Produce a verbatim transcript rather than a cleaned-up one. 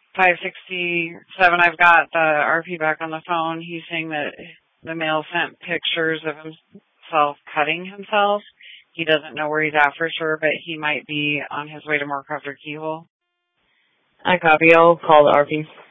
five sixty-seven, I've got the R P back on the phone. He's saying that the male sent pictures of himself cutting himself. He doesn't know where he's at for sure, but he might be on his way to Moorcrofter Keyhole. I copy. I'll call the R P.